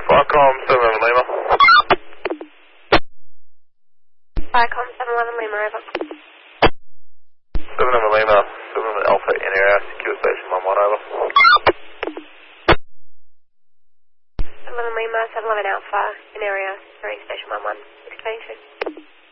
Viacom 711 Lima. Viacom 711 Lima, over. 711 Lima, 711 Alpha in area, secure station 11, over. 711 Lima, 711 Alpha in area, securing station 11, 622.